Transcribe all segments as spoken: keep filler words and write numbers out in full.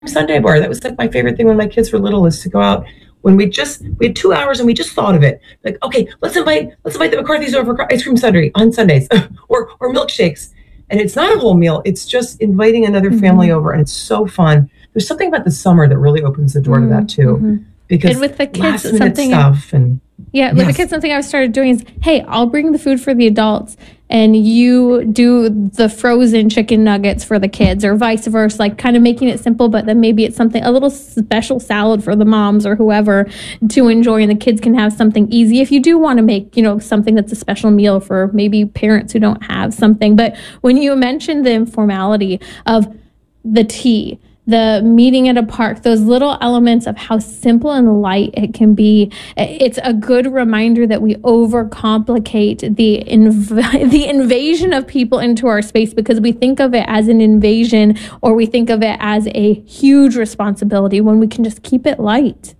Sunday bar. That was like my favorite thing when my kids were little, is to go out when we just we had two hours and we just thought of it. Like, okay, let's invite let's invite the McCarthy's over for ice cream Sunday on Sundays or or milkshakes. And it's not a whole meal. It's just inviting another family Mhm. over, and it's so fun. There's something about the summer that really opens the door to that too, Mhm. because And with the kids, last minute something stuff and Yeah, with the yes. kids, something I've started doing is, hey, I'll bring the food for the adults and you do the frozen chicken nuggets for the kids, or vice versa, like kind of making it simple, but then maybe it's something, a little special salad for the moms or whoever to enjoy, and the kids can have something easy if you do want to make, you know, something that's a special meal for maybe parents who don't have something. But when you mentioned the informality of the tea, the meeting at a park, those little elements of how simple and light it can be, it's a good reminder that we overcomplicate the inv- the invasion of people into our space, because we think of it as an invasion, or we think of it as a huge responsibility, when we can just keep it light.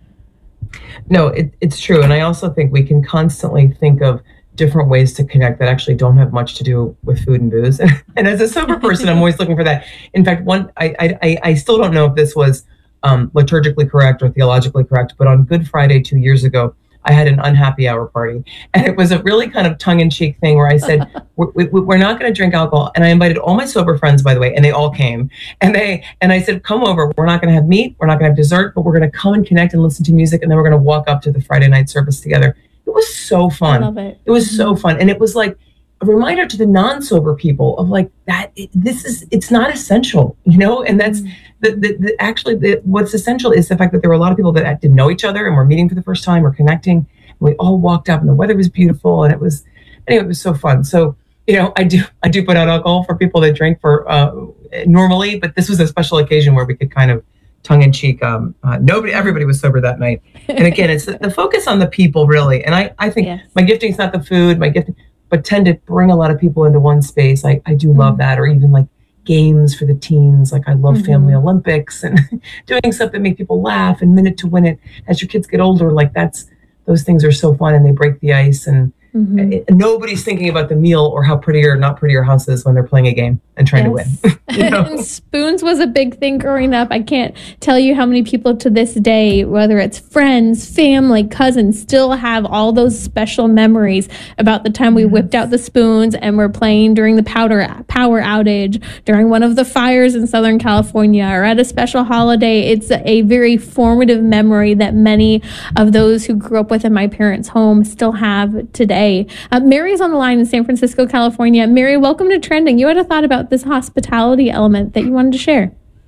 No, it, it's true. And I also think we can constantly think of different ways to connect that actually don't have much to do with food and booze. And as a sober person, I'm always looking for that. In fact, one, I, I, I still don't know if this was um, liturgically correct or theologically correct, but on Good Friday two years ago, I had an unhappy hour party. And it was a really kind of tongue-in-cheek thing where I said, we're, we, we're not going to drink alcohol. And I invited all my sober friends, by the way, and they all came. And they and I said, come over. We're not going to have meat. We're not going to have dessert, but we're going to come and connect and listen to music. And then we're going to walk up to the Friday night service together. It was so fun. I love it. It was so fun. And it was like a reminder to the non-sober people of like that, it, this is, it's not essential, you know? And that's the, the, the actually the, what's essential is the fact that there were a lot of people that didn't know each other and were meeting for the first time or connecting. And we all walked up and the weather was beautiful, and it was, anyway, it was so fun. So, you know, I do, I do put out alcohol for people that drink for uh, normally, but this was a special occasion where we could kind of tongue-in-cheek. Um, uh, nobody, everybody was sober that night. And again, it's the, the focus on the people, really. And I, I think Yes. my gifting's not the food, my gifting, but tend to bring a lot of people into one space. I, I do love Mhm. that. Or even like games for the teens. Like I love Mhm. Family Olympics and doing stuff that make people laugh and Minute to Win It. As your kids get older, like that's, those things are so fun and they break the ice, and Mhm. it- nobody's thinking about the meal or how pretty or not pretty your house is when they're playing a game and trying Yes. to win. You know? And spoons was a big thing growing up. I can't tell you how many people to this day, whether it's friends, family, cousins, still have all those special memories about the time we whipped out the spoons and were playing during the powder power outage, during one of the fires in Southern California, or at a special holiday. It's a very formative memory that many of those who grew up within my parents' home still have today. Uh, Mary's on the line in San Francisco, California. Mary, welcome to Trending. You had a thought about this hospitality element that you wanted to share.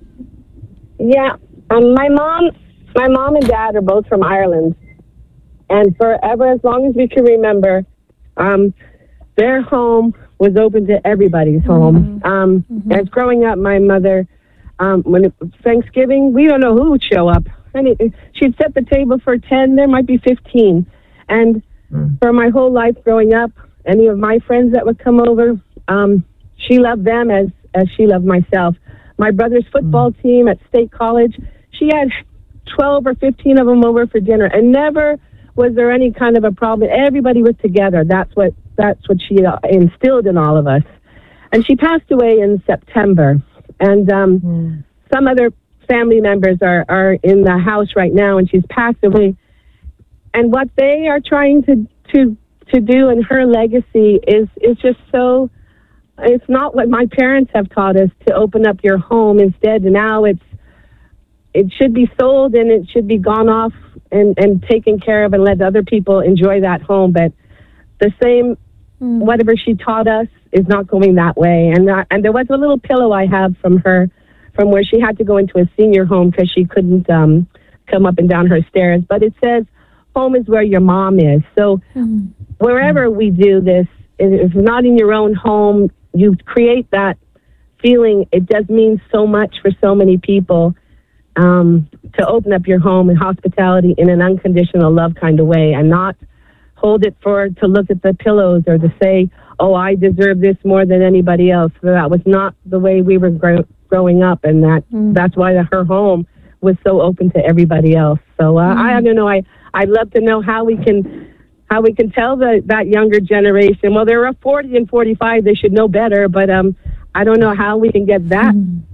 Yeah, um, my mom, my mom and dad are both from Ireland, and forever, as long as we can remember, um, their home was open to everybody's home. Mm-hmm. Um, Mm-hmm. As growing up, my mother, um, when it was Thanksgiving, we don't know who would show up, and it, she'd set the table for ten. There might be fifteen, and Mm. for my whole life growing up, any of my friends that would come over, um, she loved them as as she loved myself. My brother's football mm. team at State College, she had twelve or fifteen of them over for dinner, and never was there any kind of a problem. Everybody was together. That's what that's what she instilled in all of us. And she passed away in September. And um, mm. some other family members are, are in the house right now, and she's passed away. And what they are trying to to to do in her legacy is is just so. It's not what my parents have taught us, to open up your home. Instead, now it's it should be sold and it should be gone off and, and taken care of and let other people enjoy that home. But the same, mm. whatever she taught us is not going that way. And that, and there was a little pillow I have from her, from where she had to go into a senior home because she couldn't um, come up and down her stairs. But it says, home is where your mom is. So mm. wherever we do this, if it's not in your own home, you create that feeling. It does mean so much for so many people um, to open up your home and hospitality in an unconditional love kind of way, and not hold it for to look at the pillows or to say, oh, I deserve this more than anybody else. So that was not the way we were gro- growing up, and that mm. that's why the, her home was so open to everybody else. So uh, mm. I, I don't know. I, I'd love to know how we can how we can tell the, that younger generation, well, they're forty and forty-five, they should know better, but um, I don't know how we can get that mm.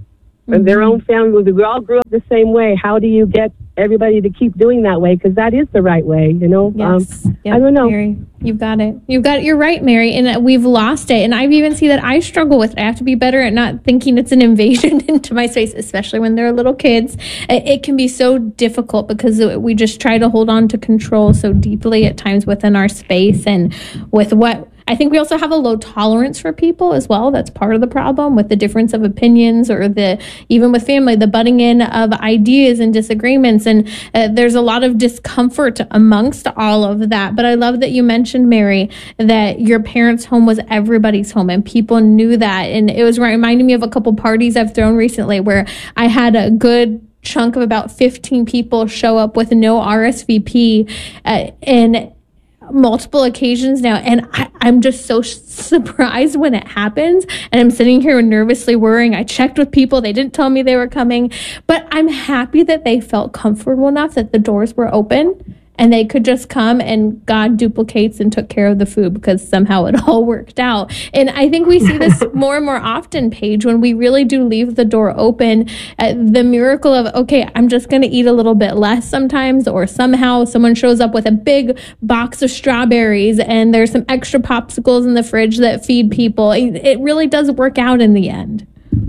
and their own family. We all grew up the same way. How do you get everybody to keep doing that way? Because that is the right way, you know? Yes. Um, Yep, I don't know. Mary, you've got it. You've got it. You're right, Mary. And we've lost it. And I've even seen that I struggle with it. I have to be better at not thinking it's an invasion into my space, especially when they're little kids. It, it can be so difficult because we just try to hold on to control so deeply at times within our space and with what I think we also have a low tolerance for people as well. That's part of the problem with the difference of opinions or the, even with family, the butting in of ideas and disagreements. And uh, there's a lot of discomfort amongst all of that. But I love that you mentioned, Mary, that your parents' home was everybody's home and people knew that. And it was reminding me of a couple parties I've thrown recently where I had a good chunk of about fifteen people show up with no R S V P uh, and multiple occasions now, and I, I'm just so sh- surprised when it happens, and I'm sitting here nervously worrying. I checked with people, they didn't tell me they were coming, but I'm happy that they felt comfortable enough that the doors were open and they could just come, and God duplicates and took care of the food because somehow it all worked out. And I think we see this more and more often, Paige, when we really do leave the door open. Uh, the miracle of, okay, I'm just going to eat a little bit less sometimes, or somehow someone shows up with a big box of strawberries and there's some extra popsicles in the fridge that feed people. It, it really does work out in the end.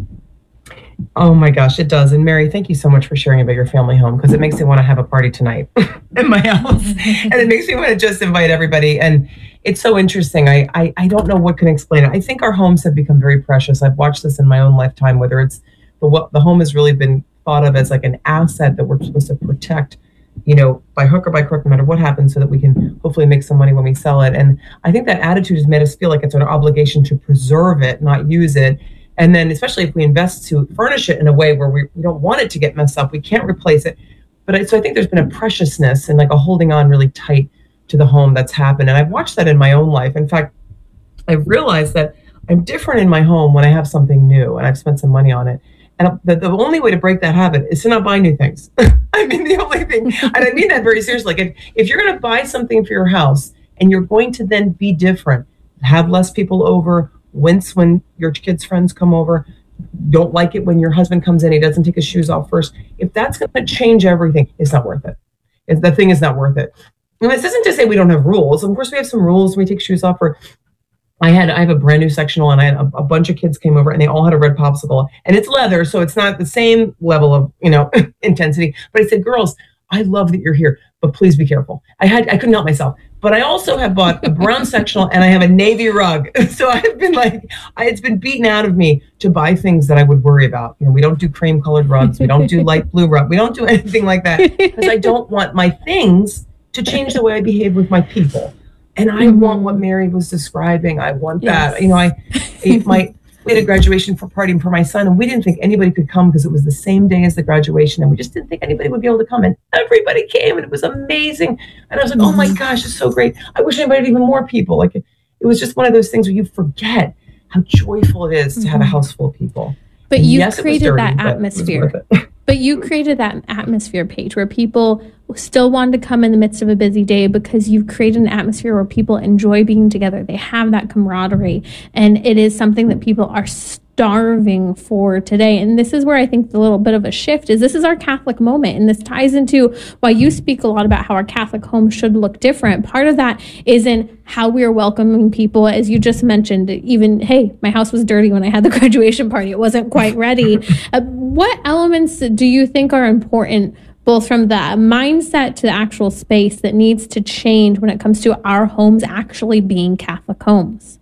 Oh my gosh, it does. And Mary, thank you so much for sharing about your family home, because it makes me want to have a party tonight in my house. And it makes me want to just invite everybody. And it's so interesting. I, I, I don't know what can explain it. I think our homes have become very precious. I've watched this in my own lifetime, whether it's the, what the home has really been thought of as like an asset that we're supposed to protect, you know, by hook or by crook, no matter what happens, so that we can hopefully make some money when we sell it. And I think that attitude has made us feel like it's an obligation to preserve it, not use it. And then especially if we invest to furnish it in a way where we, we don't want it to get messed up, we can't replace it. But I, so I think there's been a preciousness and like a holding on really tight to the home that's happened. And I've watched that in my own life. In fact, I've realized that I'm different in my home when I have something new and I've spent some money on it. And the, the only way to break that habit is to not buy new things. I mean, the only thing, and I mean that very seriously. Like if, if you're going to buy something for your house and you're going to then be different, have less people over, wince when your kids' friends come over, don't like it when your husband comes in, he doesn't take his shoes off first. If that's going to change everything, it's not worth it. If the thing is not worth it. And this isn't to say we don't have rules. Of course, we have some rules when we take shoes off. Or I had, I have a brand new sectional, and I had a, a bunch of kids came over, and they all had a red popsicle, and it's leather, so it's not the same level of, you know, intensity. But I said, girls, I love that you're here, but please be careful. I had, I couldn't help myself. But I also have bought a brown sectional and I have a navy rug. So I've been like, I, it's been beaten out of me to buy things that I would worry about. You know, we don't do cream colored rugs. We don't do light blue rug. We don't do anything like that because I don't want my things to change the way I behave with my people. And I mm-hmm. want what Mary was describing. I want yes. that. You know, I, I my we had a graduation for party for my son, and we didn't think anybody could come because it was the same day as the graduation, and we just didn't think anybody would be able to come, and everybody came, and it was amazing. And I was like, oh my gosh, it's so great. I wish I invited even more people. Like it, it was just one of those things where you forget how joyful it is to have a house full of people. But you yes, created dirty, that but atmosphere. But you created that atmosphere, Paige, where people still want to come in the midst of a busy day because you've created an atmosphere where people enjoy being together. They have that camaraderie. And it is something that people are starving for today. And this is where I think the little bit of a shift is this is our Catholic moment. And this ties into why you speak a lot about how our Catholic home should look different. Part of that is in how we are welcoming people, as you just mentioned, even, hey, my house was dirty when I had the graduation party. It wasn't quite ready. uh, what elements do you think are important, both from the mindset to the actual space, that needs to change when it comes to our homes actually being Catholic homes?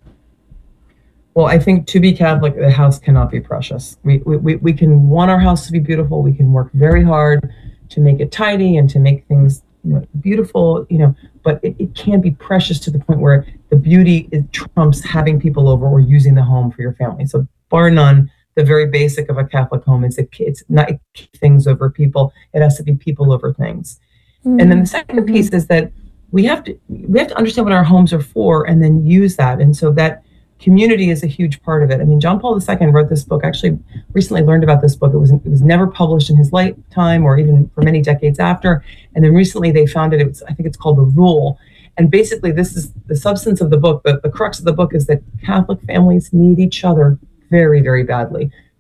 Well, I think to be Catholic, the house cannot be precious. We, we, we can want our house to be beautiful. We can work very hard to make it tidy and to make things, you know, beautiful, you know, but it, it can't be precious to the point where the beauty is, trumps having people over or using the home for your family. So bar none, the very basic of a Catholic home is that it's not things over people. It has to be people over things. Mm-hmm. And then the second mm-hmm. piece is that we have to we have to understand what our homes are for and then use that. And so that community is a huge part of it. I mean, John Paul the Second wrote this book. Actually, recently learned about this book. It was it was never published in his lifetime or even for many decades after. And then recently they found it. It was, I think it's called The Rule. And basically, this is the substance of the book. But the crux of the book is that Catholic families need each other very, very badly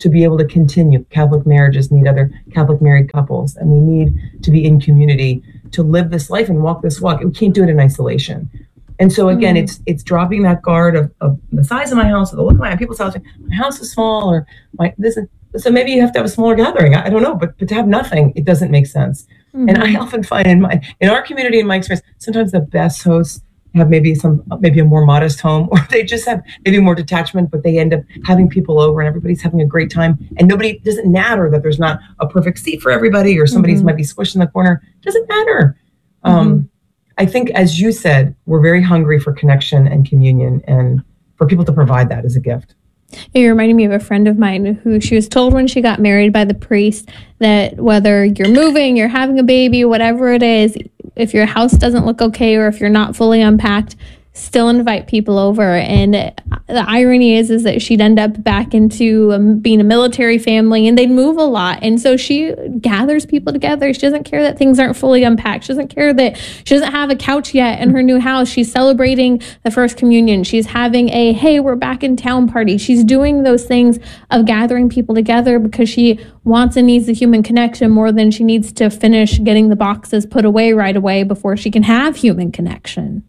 to be able to continue. Catholic marriages need other Catholic married couples, and we need to be in community to live this life and walk this walk. We can't do it in isolation. And so again, mm-hmm. it's it's dropping that guard of, of the size of my house, or the look of my people's house. My house is small, or my this is, so maybe you have to have a smaller gathering. I, I don't know, but but to have nothing, it doesn't make sense. Mm-hmm. And I often find in my in our community, in my experience, sometimes the best hosts have maybe some maybe a more modest home, or they just have maybe more detachment, but they end up having people over and everybody's having a great time, and nobody doesn't matter that there's not a perfect seat for everybody, or somebody's mm-hmm. might be squished in the corner. Doesn't matter. Mm-hmm. Um, I think, as you said, we're very hungry for connection and communion, and for people to provide that as a gift. You're reminding me of a friend of mine who she was told when she got married by the priest that whether you're moving, you're having a baby, whatever it is, if your house doesn't look okay or if you're not fully unpacked, still invite people over. And the irony is, is that she'd end up back into um, being a military family, and they'd move a lot. And so she gathers people together. She doesn't care that things aren't fully unpacked. She doesn't care that she doesn't have a couch yet in her new house. She's celebrating the first communion. She's having a, hey, we're back in town party. She's doing those things of gathering people together because she wants and needs the human connection more than she needs to finish getting the boxes put away right away before she can have human connection.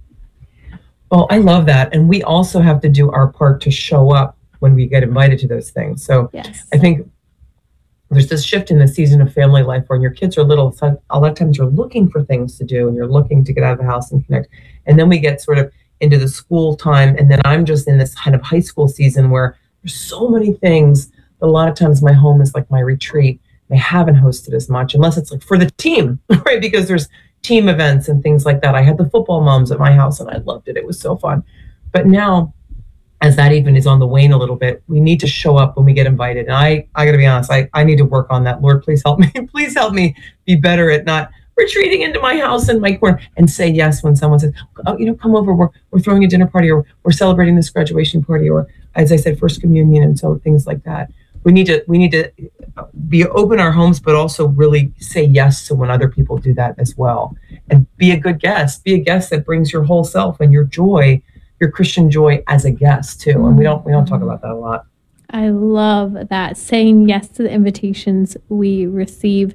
Well, I love that. And we also have to do our part to show up when we get invited to those things. So yes. I think there's this shift in the season of family life when your kids are little. So a lot of times you're looking for things to do and you're looking to get out of the house and connect. And then we get sort of into the school time. And then I'm just in this kind of high school season where there's so many things. A lot of times my home is like my retreat. I haven't hosted as much unless it's like for the team, right? Because there's team events and things like that. I had the football moms at my house and I loved it. It was so fun. But now, as that even is on the wane a little bit, we need to show up when we get invited. And I, I got to be honest, I, I need to work on that. Lord, please help me. Please help me be better at not retreating into my house and my corner and say yes when someone says, oh, you know, come over. We're, we're throwing a dinner party, or we're celebrating this graduation party, or as I said, first communion, and so things like that. We need to we need to be open our homes, but also really say yes to when other people do that as well. And be a good guest. Be a guest that brings your whole self and your joy, your Christian joy as a guest too. And we don't we don't talk about that a lot. I love that, saying yes to the invitations we receive.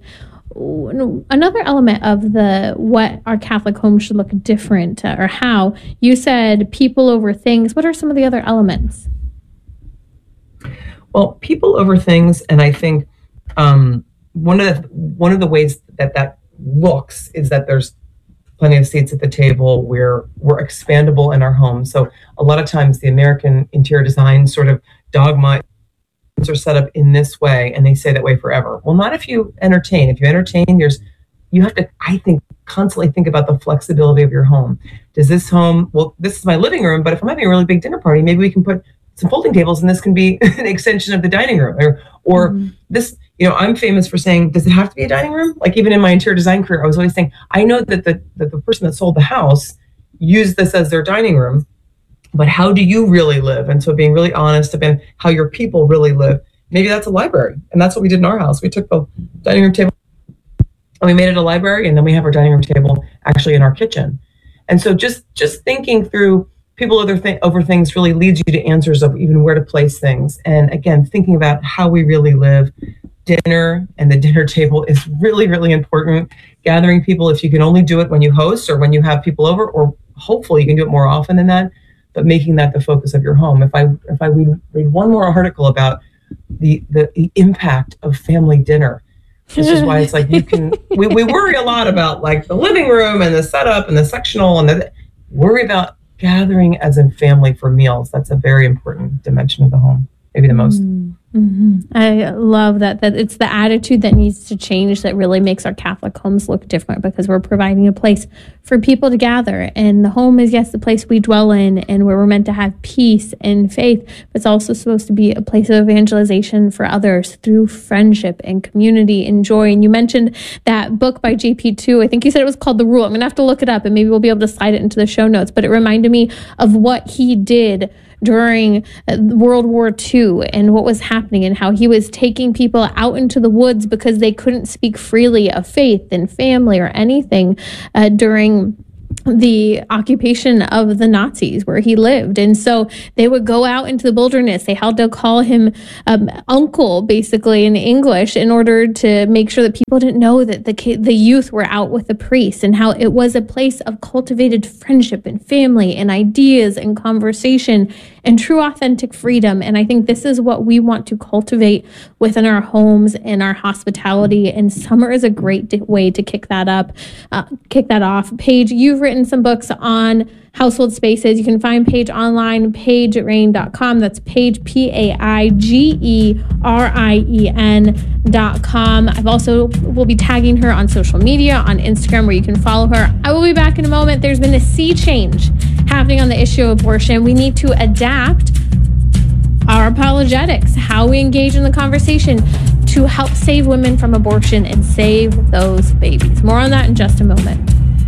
Another element of the what our Catholic home should look different, or how you said people over things. What are some of the other elements? Well, people over things, and I think um, one of the one of the ways that that looks is that there's plenty of seats at the table. We're we're expandable in our homes. So a lot of times the American interior design sort of dogma are set up in this way, and they stay that way forever. Well, not if you entertain. If you entertain, there's you have to, I think, constantly think about the flexibility of your home. Does this home? Well, this is my living room, but if I'm having a really big dinner party, maybe we can put some folding tables, and this can be an extension of the dining room, or, or mm-hmm. this, you know, I'm famous for saying, does it have to be a dining room? Like even in my interior design career, I was always saying, I know that the, that the person that sold the house used this as their dining room, but how do you really live? And so being really honest about how your people really live, maybe that's a library. And that's what we did in our house. We took the dining room table and we made it a library, and then we have our dining room table actually in our kitchen. And so just, just thinking through people over, th- over things really leads you to answers of even where to place things. And again, thinking about how we really live. Dinner and the dinner table is really, really important. Gathering people, if you can only do it when you host or when you have people over, or hopefully you can do it more often than that, but making that the focus of your home. If I if I read, read one more article about the, the, the impact of family dinner, this is why it's like you can, we, we worry a lot about like the living room and the setup and the sectional, and the worry about gathering as a family for meals. That's a very important dimension of the home, maybe the most. Mm-hmm. I love that, that it's the attitude that needs to change that really makes our Catholic homes look different, because we're providing a place for people to gather. And the home is, yes, the place we dwell in and where we're meant to have peace and faith, but it's also supposed to be a place of evangelization for others through friendship and community and joy. And you mentioned that book by J P two. I think you said it was called The Rule. I'm going to have to look it up, and maybe we'll be able to slide it into the show notes. But it reminded me of what he did during World War Two and what was happening, and how he was taking people out into the woods because they couldn't speak freely of faith and family or anything uh, during the occupation of the Nazis where he lived. And so they would go out into the wilderness. They had to call him um, uncle, basically, in English, in order to make sure that people didn't know that the ki- the youth were out with the priests, and how it was a place of cultivated friendship and family and ideas and conversation and true authentic freedom. And I think this is what we want to cultivate within our homes and our hospitality. And summer is a great d- way to kick that up, uh, kick that off. Paige, you've written some books on household spaces. You can find Paige online, paige rain dot com. That's Paige, P A I G E R I E N dot com. I've also will be tagging her on social media, on Instagram, where you can follow her. I will be back in a moment. There's been a sea change happening on the issue of abortion. We need to adapt our apologetics, how we engage in the conversation to help save women from abortion and save those babies. More on that in just a moment.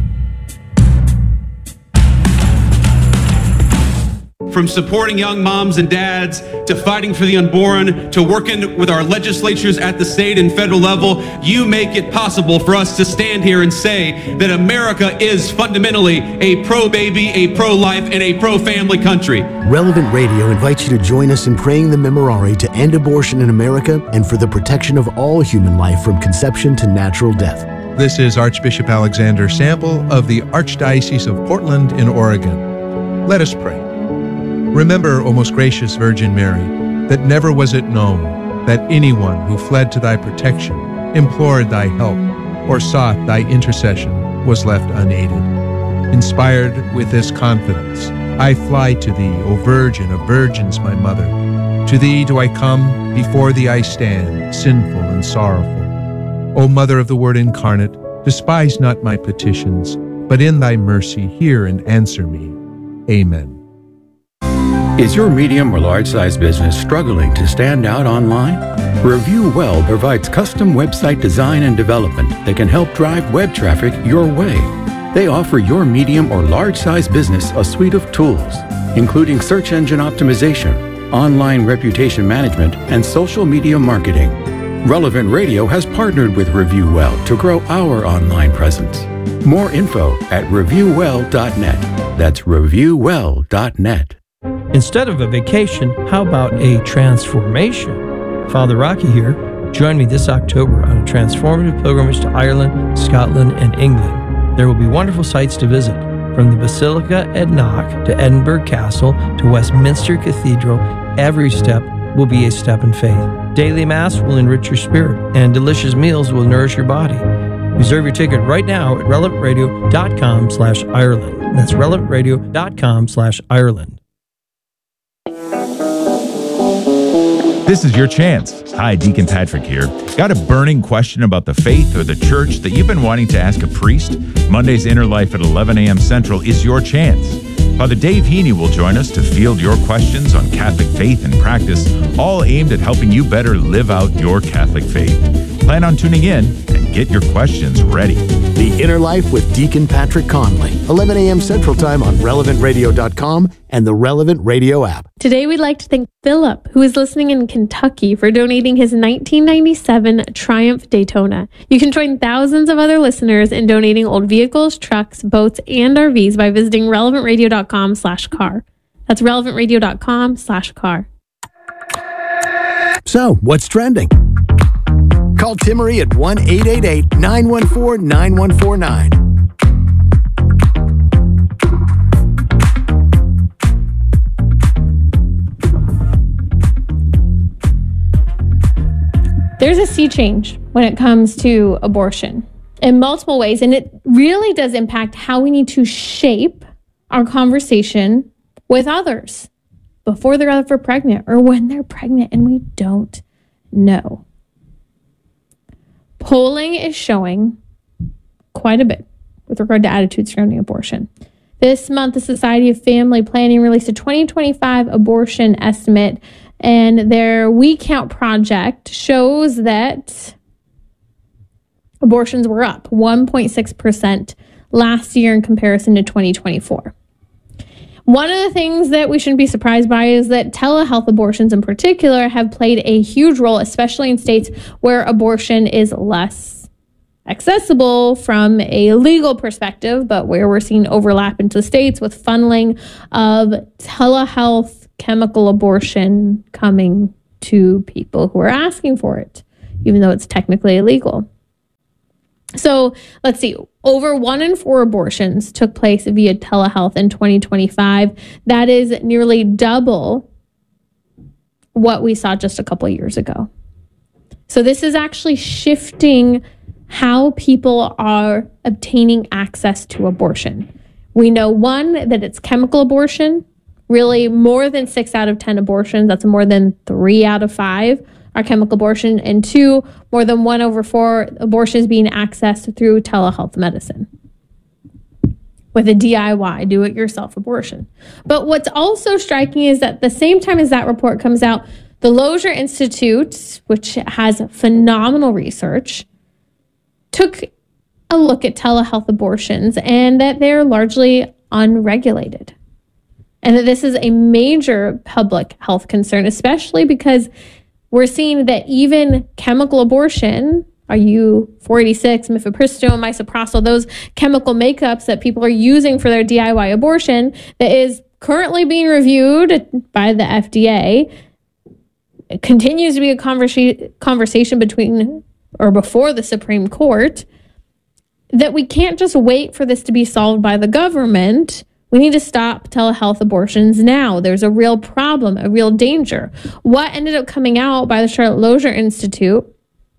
From supporting young moms and dads, to fighting for the unborn, to working with our legislatures at the state and federal level, you make it possible for us to stand here and say that America is fundamentally a pro-baby, a pro-life, and a pro-family country. Relevant Radio invites you to join us in praying the Memorare to end abortion in America and for the protection of all human life from conception to natural death. This is Archbishop Alexander Sample of the Archdiocese of Portland in Oregon. Let us pray. Remember, O most gracious Virgin Mary, that never was it known that anyone who fled to thy protection, implored thy help, or sought thy intercession was left unaided. Inspired with this confidence, I fly to thee, O Virgin of Virgins, my mother. To thee do I come, before thee I stand, sinful and sorrowful. O Mother of the Word incarnate, despise not my petitions, but in thy mercy hear and answer me. Amen. Is your medium or large-size business struggling to stand out online? Review Well provides custom website design and development that can help drive web traffic your way. They offer your medium or large-size business a suite of tools, including search engine optimization, online reputation management, and social media marketing. Relevant Radio has partnered with Review Well to grow our online presence. More info at review well dot net. That's review well dot net. Instead of a vacation, how about a transformation? Father Rocky here. Join me this October on a transformative pilgrimage to Ireland, Scotland, and England. There will be wonderful sights to visit, from the Basilica at Knock to Edinburgh Castle to Westminster Cathedral. Every step will be a step in faith. Daily Mass will enrich your spirit, and delicious meals will nourish your body. Reserve your ticket right now at relevant radio dot com slash Ireland. That's relevant radio dot com slash Ireland. This is your chance. Hi, Deacon Patrick here. Got a burning question about the faith or the church that you've been wanting to ask a priest? Monday's Inner Life at eleven a.m. Central is your chance. Father Dave Heaney will join us to field your questions on Catholic faith and practice, all aimed at helping you better live out your Catholic faith. Plan on tuning in and get your questions ready. The Inner Life with Deacon Patrick Conley, eleven a.m. Central Time on relevant radio dot com and the Relevant Radio app. Today, we'd like to thank Philip, who is listening in Kentucky, for donating his nineteen ninety-seven Triumph Daytona. You can join thousands of other listeners in donating old vehicles, trucks, boats, and R Vs by visiting relevant radio dot com slash car. That's relevant radio dot com slash car. So, what's trending? Call Timmery at one eight eight eight, nine one four, nine one four nine. There's a sea change when it comes to abortion in multiple ways, and it really does impact how we need to shape our conversation with others before they're ever pregnant or when they're pregnant and we don't know. Polling is showing quite a bit with regard to attitudes surrounding abortion. This month, the Society of Family Planning released a twenty twenty-five abortion estimate, and their We Count project shows that abortions were up one point six percent last year in comparison to twenty twenty-four. One of the things that we shouldn't be surprised by is that telehealth abortions in particular have played a huge role, especially in states where abortion is less accessible from a legal perspective, but where we're seeing overlap into states with funneling of telehealth chemical abortion coming to people who are asking for it, even though it's technically illegal. So let's see, over one in four abortions took place via telehealth in twenty twenty-five. That is nearly double what we saw just a couple years ago. So this is actually shifting how people are obtaining access to abortion. We know, one, that it's chemical abortion. Really, more than six out of ten abortions, that's more than three out of five, are chemical abortion. And two, more than one over four abortions being accessed through telehealth medicine with a D I Y, do-it-yourself abortion. But what's also striking is that at the same time as that report comes out, the Lozier Institute, which has phenomenal research, took a look at telehealth abortions and that they're largely unregulated. And that this is a major public health concern, especially because we're seeing that even chemical abortion, R U four eighty-six, mifepristone, misoprostol, those chemical makeups that people are using for their D I Y abortion, that is currently being reviewed by the F D A, it continues to be a conversa- conversation between or before the Supreme Court, that we can't just wait for this to be solved by the government. We need to stop telehealth abortions now. There's a real problem, a real danger. What ended up coming out by the Charlotte Lozier Institute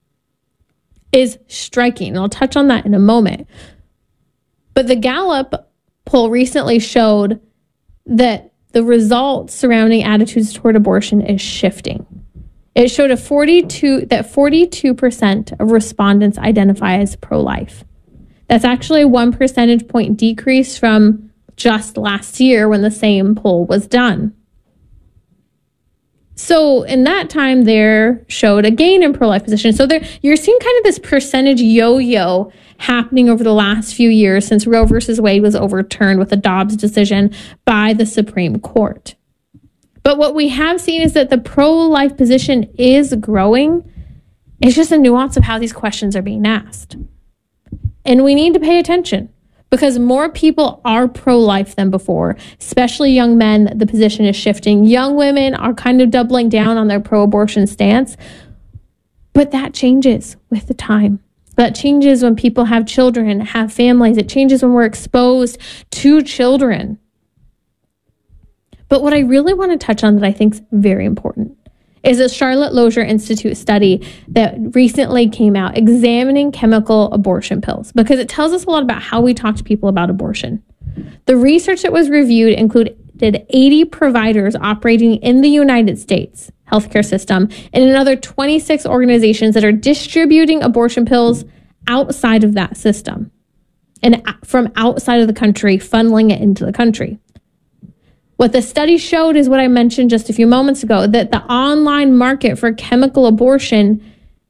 is striking. And I'll touch on that in a moment. But the Gallup poll recently showed that the results surrounding attitudes toward abortion is shifting. It showed a forty-two that forty-two percent of respondents identify as pro-life. That's actually a one percentage point decrease from just last year when the same poll was done. So in that time, there showed a gain in pro-life position. So there, you're seeing kind of this percentage yo-yo happening over the last few years since Roe versus Wade was overturned with a Dobbs decision by the Supreme Court. But what we have seen is that the pro-life position is growing. It's just a nuance of how these questions are being asked. And we need to pay attention because more people are pro-life than before, especially young men. The position is shifting. Young women are kind of doubling down on their pro-abortion stance. But that changes with the time. That changes when people have children, have families. It changes when we're exposed to children. But what I really want to touch on that I think is very important is a Charlotte Lozier Institute study that recently came out examining chemical abortion pills because it tells us a lot about how we talk to people about abortion. The research that was reviewed included eighty providers operating in the United States healthcare system and another twenty-six organizations that are distributing abortion pills outside of that system and from outside of the country, funneling it into the country. What the study showed is what I mentioned just a few moments ago, that the online market for chemical abortion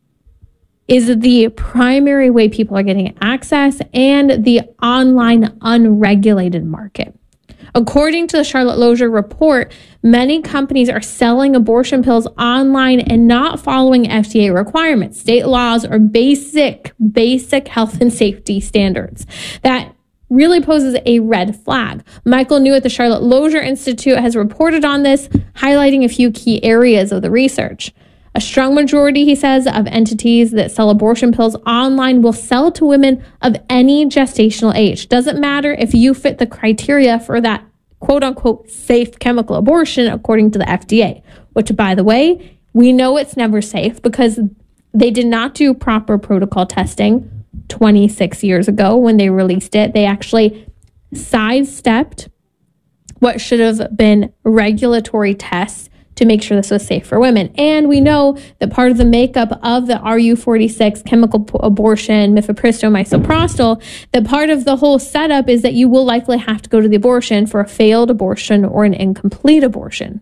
is the primary way people are getting access and the online unregulated market. According to the Charlotte Lozier report, many companies are selling abortion pills online and not following F D A requirements, state laws, or basic, basic health and safety standards. That really poses a red flag. Michael New at the Charlotte Lozier Institute has reported on this, highlighting a few key areas of the research. A strong majority, he says, of entities that sell abortion pills online will sell to women of any gestational age. Doesn't matter if you fit the criteria for that quote-unquote safe chemical abortion according to the F D A, which, by the way, we know it's never safe because they did not do proper protocol testing twenty-six years ago when they released it. They actually sidestepped what should have been regulatory tests to make sure this was safe for women. And we know that part of the makeup of the R U forty-six chemical p- abortion, mifepristone, misoprostol, that part of the whole setup is that you will likely have to go to the abortion for a failed abortion or an incomplete abortion.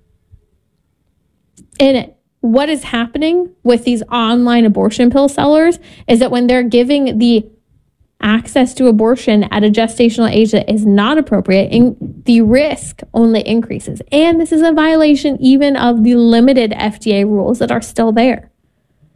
And what is happening with these online abortion pill sellers is that when they're giving the access to abortion at a gestational age that is not appropriate, and the risk only increases. And this is a violation even of the limited F D A rules that are still there.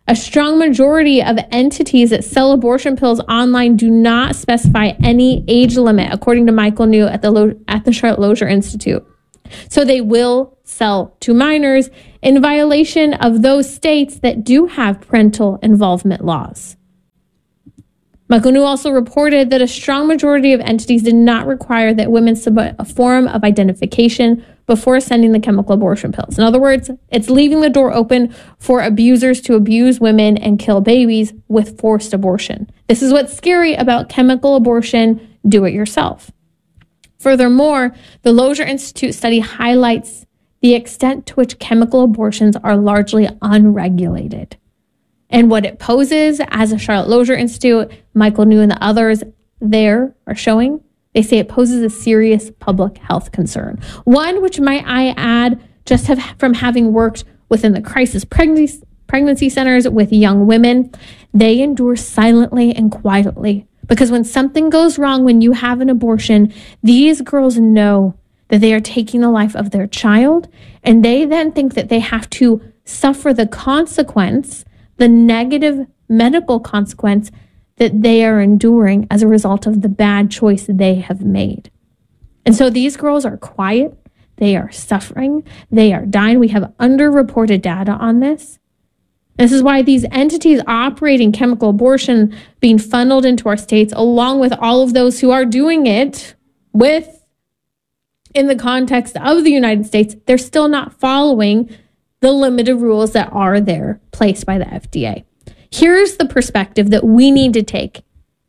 A strong majority of entities that sell abortion pills online do not specify any age limit, according to Michael New at the Lo- at the Charlotte Lozier Institute. So they will sell to minors in violation of those states that do have parental involvement laws. Michael New also reported that a strong majority of entities did not require that women submit a form of identification before sending the chemical abortion pills. In other words, it's leaving the door open for abusers to abuse women and kill babies with forced abortion. This is what's scary about chemical abortion, do it yourself. Furthermore, the Lozier Institute study highlights the extent to which chemical abortions are largely unregulated. And what it poses as a Charlotte Lozier Institute, Michael New and the others there are showing, they say it poses a serious public health concern. One which, might I add, just have from having worked within the crisis pregnancy, pregnancy centers with young women, they endure silently and quietly. Because when something goes wrong when you have an abortion, these girls know that they are taking the life of their child, and they then think that they have to suffer the consequence, the negative medical consequence that they are enduring as a result of the bad choice they have made. And so these girls are quiet, they are suffering, they are dying. We have underreported data on this. This is why these entities operating chemical abortion being funneled into our states, along with all of those who are doing it with, in the context of the United States, they're still not following the limited rules that are there placed by the F D A. Here's the perspective that we need to take.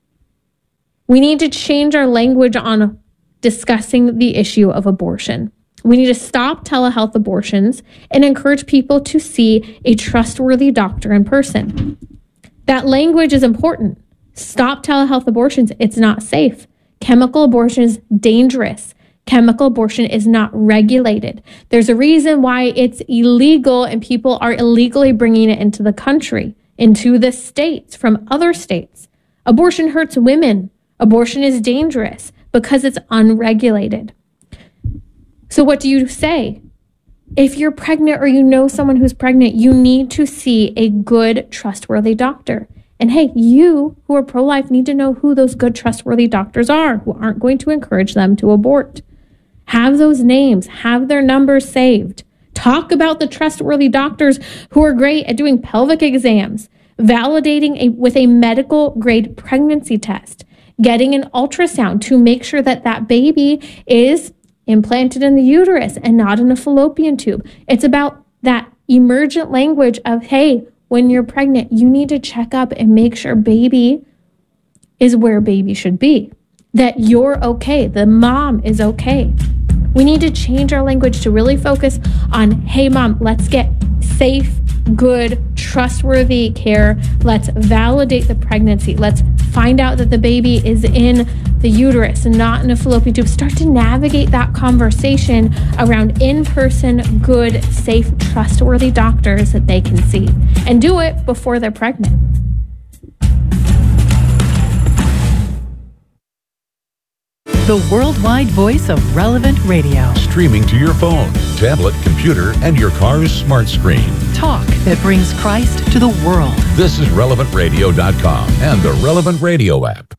We need to change our language on discussing the issue of abortion. We need to stop telehealth abortions and encourage people to see a trustworthy doctor in person. That language is important. Stop telehealth abortions. It's not safe. Chemical abortion is dangerous. Chemical abortion is not regulated. There's a reason why it's illegal and people are illegally bringing it into the country, into the states from other states. Abortion hurts women. Abortion is dangerous because it's unregulated. So what do you say? If you're pregnant or you know someone who's pregnant, you need to see a good, trustworthy doctor. And hey, you who are pro-life need to know who those good, trustworthy doctors are who aren't going to encourage them to abort. Have those names, have their numbers saved. Talk about the trustworthy doctors who are great at doing pelvic exams, validating a, with a medical grade pregnancy test, getting an ultrasound to make sure that that baby is implanted in the uterus and not in a fallopian tube. It's about that emergent language of, hey, when you're pregnant, you need to check up and make sure baby is where baby should be, that you're okay, the mom is okay. We need to change our language to really focus on, hey, mom, let's get safe, good, trustworthy care. Let's validate the pregnancy. Let's find out that the baby is in the uterus and not in a fallopian tube. Start to navigate that conversation around in-person, good, safe, trustworthy doctors that they can see. And do it before they're pregnant. The worldwide voice of Relevant Radio. Streaming to your phone, tablet, computer, and your car's smart screen. Talk that brings Christ to the world. This is relevant radio dot com and the Relevant Radio app.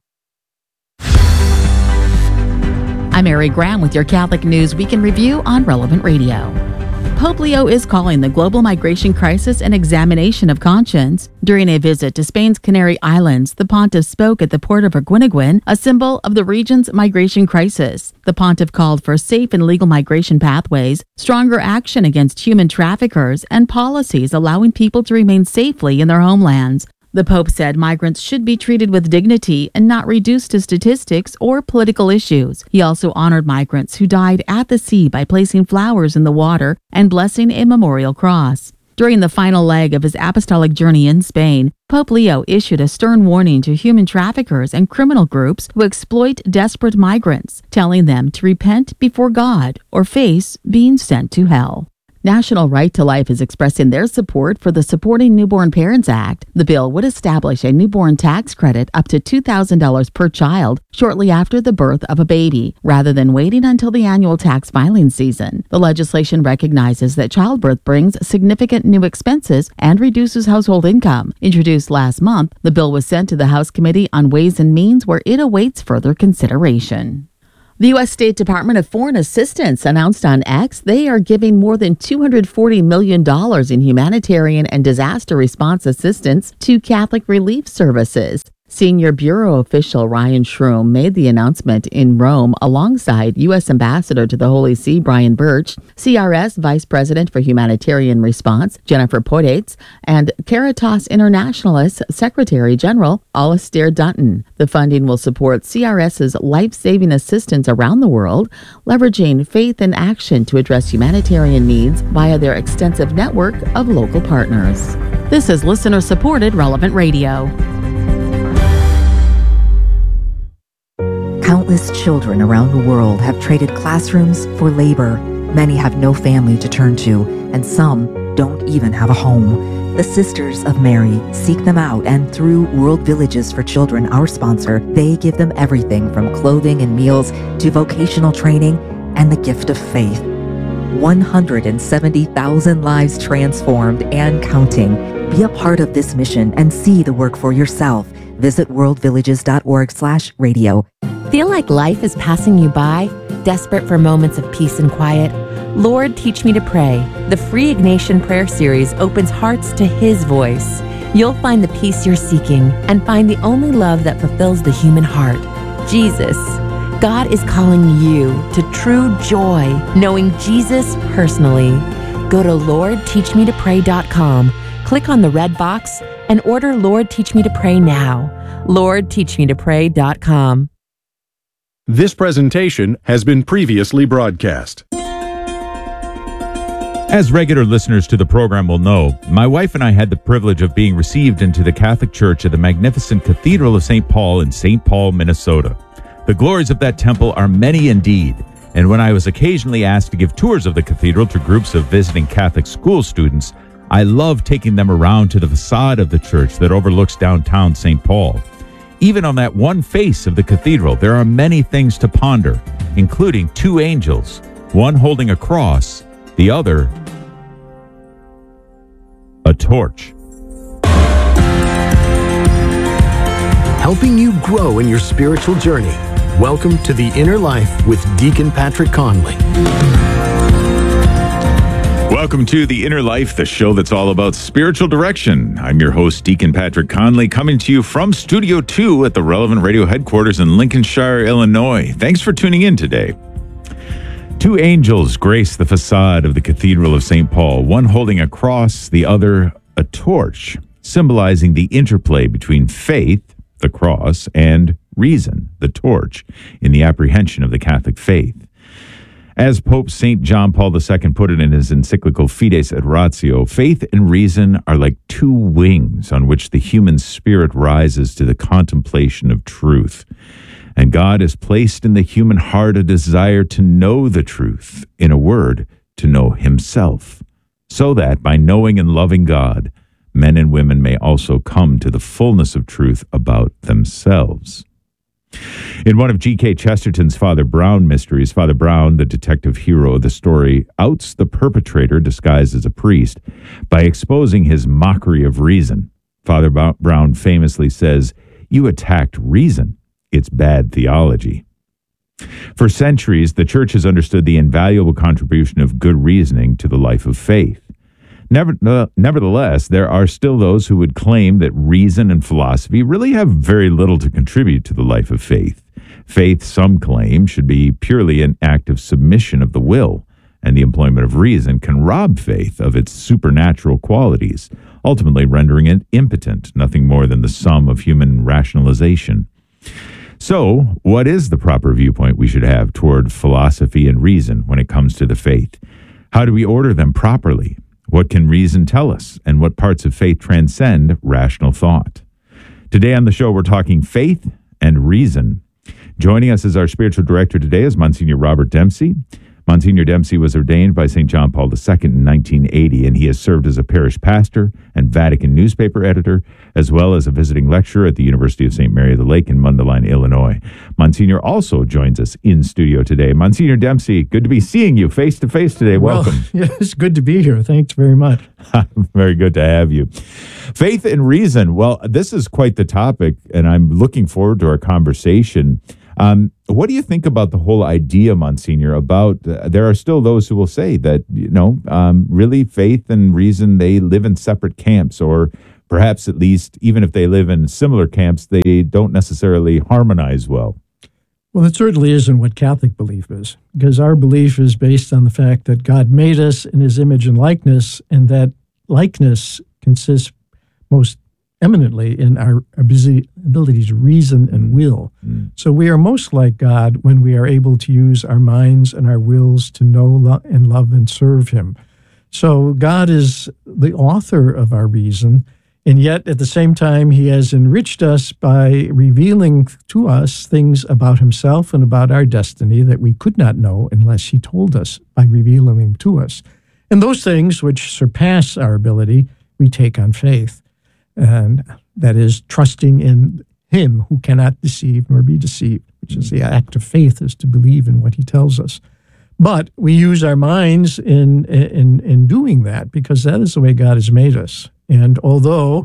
I'm Mary Graham with your Catholic News Week in Review on Relevant Radio. Pope Leo is calling the global migration crisis an examination of conscience. During a visit to Spain's Canary Islands, the pontiff spoke at the port of Erguineguin, a symbol of the region's migration crisis. The pontiff called for safe and legal migration pathways, stronger action against human traffickers, and policies allowing people to remain safely in their homelands. The Pope said migrants should be treated with dignity and not reduced to statistics or political issues. He also honored migrants who died at the sea by placing flowers in the water and blessing a memorial cross. During the final leg of his apostolic journey in Spain, Pope Leo issued a stern warning to human traffickers and criminal groups who exploit desperate migrants, telling them to repent before God or face being sent to hell. National Right to Life is expressing their support for the Supporting Newborn Parents Act. The bill would establish a newborn tax credit up to two thousand dollars per child shortly after the birth of a baby, rather than waiting until the annual tax filing season. The legislation recognizes that childbirth brings significant new expenses and reduces household income. Introduced last month, the bill was sent to the House Committee on Ways and Means, where it awaits further consideration. The U S State Department of Foreign Assistance announced on X they are giving more than two hundred forty million dollars in humanitarian and disaster response assistance to Catholic Relief Services. Senior Bureau official Ryan Shroom made the announcement in Rome alongside U S Ambassador to the Holy See Brian Birch, C R S Vice President for Humanitarian Response Jennifer Podates, and Caritas Internationalis Secretary General Alistair Dutton. The funding will support CRS's life-saving assistance around the world, leveraging faith and action to address humanitarian needs via their extensive network of local partners. This is listener-supported Relevant Radio. Countless children around the world have traded classrooms for labor. Many have no family to turn to, and some don't even have a home. The Sisters of Mary seek them out, and through World Villages for Children, our sponsor, they give them everything from clothing and meals to vocational training and the gift of faith. one hundred seventy thousand lives transformed and counting. Be a part of this mission and see the work for yourself. Visit worldvillages.org slash radio. Feel like life is passing you by? Desperate for moments of peace and quiet? Lord, Teach Me to Pray. The free Ignatian prayer series opens hearts to His voice. You'll find the peace you're seeking and find the only love that fulfills the human heart, Jesus. God is calling you to true joy, knowing Jesus personally. Go to lord teach me to pray dot com, click on the red box, and order Lord Teach Me to Pray now. lord teach me to pray dot com. This presentation has been previously broadcast. As regular listeners to the program will know, my wife and I had the privilege of being received into the Catholic Church at the magnificent Cathedral of Saint Paul in Saint Paul, Minnesota. The glories of that temple are many indeed, and when I was occasionally asked to give tours of the cathedral to groups of visiting Catholic school students, I loved taking them around to the facade of the church that overlooks downtown Saint Paul. Even on that one face of the cathedral, there are many things to ponder, including two angels, one holding a cross, the other a torch. Helping you grow in your spiritual journey. Welcome to The Inner Life with Deacon Patrick Conley. Welcome to The Inner Life, the show that's all about spiritual direction. I'm your host, Deacon Patrick Conley, coming to you from Studio two at the Relevant Radio headquarters in Lincolnshire, Illinois. Thanks for tuning in today. Two angels grace the facade of the Cathedral of Saint Paul, one holding a cross, the other a torch, symbolizing the interplay between faith, the cross, and reason, the torch, in the apprehension of the Catholic faith. As Pope Saint John Paul the Second put it in his encyclical Fides et Ratio, faith and reason are like two wings on which the human spirit rises to the contemplation of truth. And God has placed in the human heart a desire to know the truth, in a word, to know Himself, so that by knowing and loving God, men and women may also come to the fullness of truth about themselves. In one of G K Chesterton's Father Brown mysteries, Father Brown, the detective hero of the story, outs the perpetrator disguised as a priest by exposing his mockery of reason. Father Brown famously says, "You attacked reason. It's bad theology." For centuries, the Church has understood the invaluable contribution of good reasoning to the life of faith. Never, uh, nevertheless, there are still those who would claim that reason and philosophy really have very little to contribute to the life of faith. Faith, some claim, should be purely an act of submission of the will, and the employment of reason can rob faith of its supernatural qualities, ultimately rendering it impotent, nothing more than the sum of human rationalization. So, what is the proper viewpoint we should have toward philosophy and reason when it comes to the faith? How do we order them properly? What can reason tell us, and what parts of faith transcend rational thought? Today on the show, we're talking faith and reason. Joining us as our spiritual director today is Monsignor Robert Dempsey. Monsignor Dempsey was ordained by Saint John Paul the Second in nineteen eighty, and he has served as a parish pastor and Vatican newspaper editor, as well as a visiting lecturer at the University of Saint Mary of the Lake in Mundelein, Illinois. Monsignor also joins us in studio today. Monsignor Dempsey, good to be seeing you face to face today. Welcome. Well, yeah, it's good to be here. Thanks very much. Very good to have you. Faith and reason. Well, this is quite the topic, and I'm looking forward to our conversation. Um, what do you think about the whole idea, Monsignor, about uh, there are still those who will say that, you know, um, really faith and reason, they live in separate camps, or perhaps at least even if they live in similar camps, they don't necessarily harmonize well? Well, it certainly isn't what Catholic belief is, because our belief is based on the fact that God made us in his image and likeness, and that likeness consists most eminently in our ability to reason and will. Mm. So we are most like God when we are able to use our minds and our wills to know lo- and love and serve him. So God is the author of our reason, and yet at the same time, he has enriched us by revealing to us things about himself and about our destiny that we could not know unless he told us by revealing them to us. And those things which surpass our ability, we take on faith. And that is trusting in him who cannot deceive nor be deceived, which is the act of faith, is to believe in what he tells us. But we use our minds in, in, in doing that, because that is the way God has made us. And although,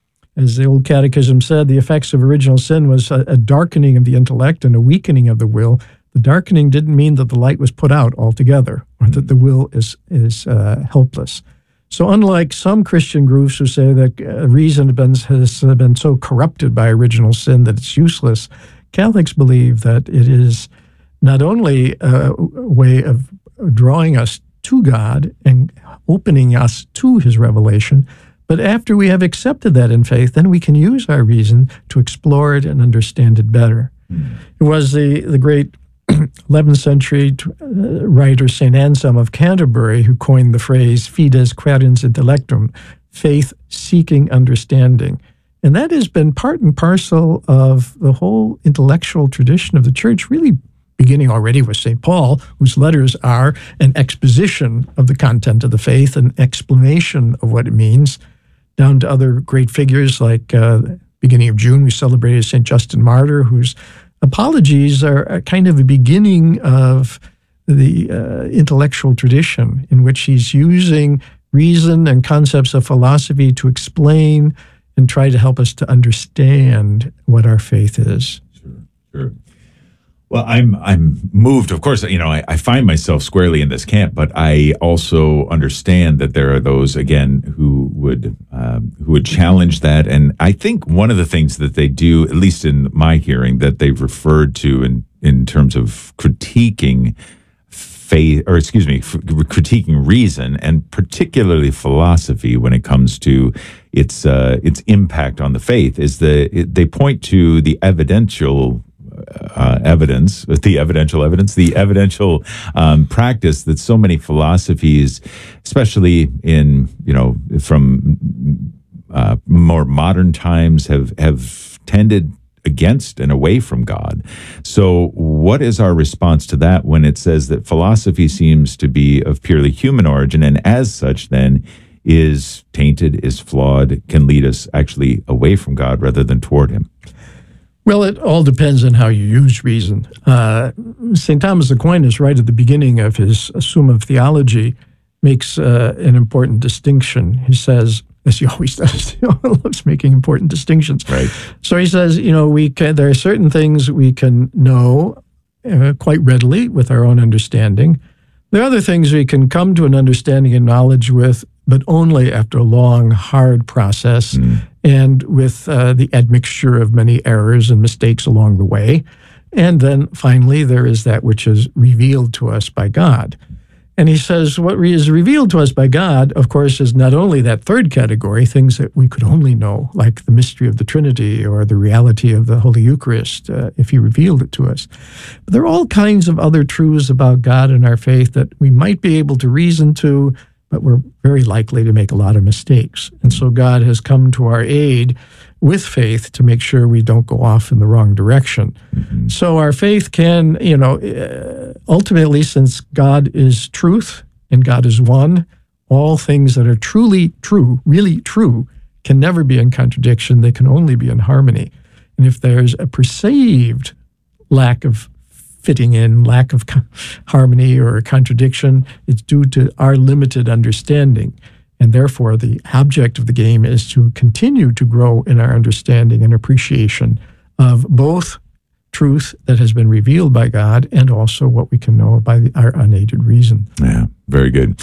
as the old catechism said, the effects of original sin was a, a darkening of the intellect and a weakening of the will, the darkening didn't mean that the light was put out altogether, or that the will is, is uh, helpless. So unlike some Christian groups who say that uh, reason has been, has been so corrupted by original sin that it's useless, Catholics believe that it is not only a way of drawing us to God and opening us to his revelation, but after we have accepted that in faith, then we can use our reason to explore it and understand it better. Mm. It was the, the great eleventh century uh, writer Saint Anselm of Canterbury who coined the phrase fides quaerens intellectum, faith seeking understanding. And that has been part and parcel of the whole intellectual tradition of the church, really beginning already with Saint Paul, whose letters are an exposition of the content of the faith, an explanation of what it means, down to other great figures like uh, beginning of June, we celebrated Saint Justin Martyr, whose apologies are a kind of a beginning of the uh, intellectual tradition in which he's using reason and concepts of philosophy to explain and try to help us to understand what our faith is. Sure, sure. Well, I'm I'm moved. Of course, you know, I, I find myself squarely in this camp, but I also understand that there are those, again, who would um, who would challenge that. And I think one of the things that they do, at least in my hearing, that they've referred to in, in terms of critiquing faith, or excuse me, f- critiquing reason, and particularly philosophy when it comes to its uh, its impact on the faith, is the it, they point to the evidential Uh, evidence, the evidential evidence, the evidential um, practice that so many philosophies, especially in, you know, from uh, more modern times, have, have tended against and away from God. So what is our response to that when it says that philosophy seems to be of purely human origin, and as such then is tainted, is flawed, can lead us actually away from God rather than toward him? Well, it all depends on how you use reason. Uh, Saint Thomas Aquinas, right at the beginning of his Summa of Theology, makes uh, an important distinction. He says, as he always does, he loves making important distinctions. Right. So he says, you know, we can, there are certain things we can know uh, quite readily with our own understanding. There are other things we can come to an understanding and knowledge with, but only after a long, hard process, mm. and with uh, the admixture of many errors and mistakes along the way. And then finally, there is that which is revealed to us by God. And he says what is revealed to us by God, of course, is not only that third category, things that we could only know, like the mystery of the Trinity or the reality of the Holy Eucharist, uh, if he revealed it to us. But there are all kinds of other truths about God and our faith that we might be able to reason to, but we're very likely to make a lot of mistakes. And so God has come to our aid with faith to make sure we don't go off in the wrong direction. Mm-hmm. So our faith can, you know, uh, ultimately, since God is truth and God is one, all things that are truly true, really true, can never be in contradiction. They can only be in harmony. And if there's a perceived lack of fitting in, lack of co- harmony or contradiction, it's due to our limited understanding. And therefore, the object of the game is to continue to grow in our understanding and appreciation of both truth that has been revealed by God and also what we can know by the, our unaided reason. Yeah, very good.